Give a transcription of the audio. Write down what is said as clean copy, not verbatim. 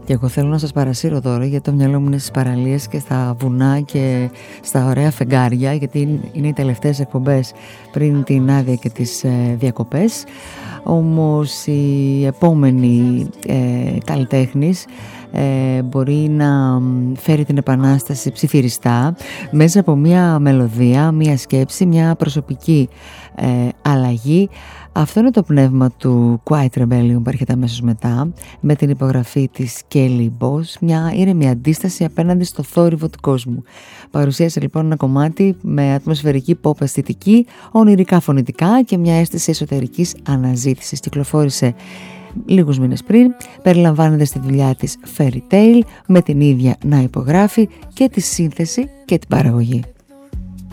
Και εγώ θέλω να σας παρασύρω τώρα, γιατί το μυαλό μου είναι στις παραλίες και στα βουνά και στα ωραία φεγγάρια, γιατί είναι οι τελευταίες εκπομπές πριν την άδεια και τις διακοπές. Όμως η επόμενη καλλιτέχνης μπορεί να φέρει την επανάσταση ψιθυριστά μέσα από μια μελωδία, μια σκέψη, μια προσωπική αλλαγή. Αυτό είναι το πνεύμα του Quiet Rebellion που έρχεται αμέσως μετά, με την υπογραφή της Kelly Boss, μια ήρεμη αντίσταση απέναντι στο θόρυβο του κόσμου. Παρουσίασε λοιπόν ένα κομμάτι με ατμοσφαιρική pop αισθητική, ονειρικά φωνητικά και μια αίσθηση εσωτερικής αναζήτησης. Κυκλοφόρησε λίγους μήνες πριν, περιλαμβάνεται στη δουλειά της Fairy Tale, με την ίδια να υπογράφει και τη σύνθεση και την παραγωγή.